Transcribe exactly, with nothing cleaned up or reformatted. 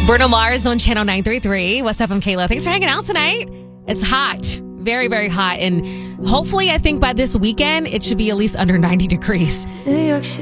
Bruno Mars on Channel nine three three. What's up? I'm Kayla. Thanks for hanging out tonight. It's hot. Very, very hot. And hopefully, I think by this weekend, it should be at least under ninety degrees. New York City.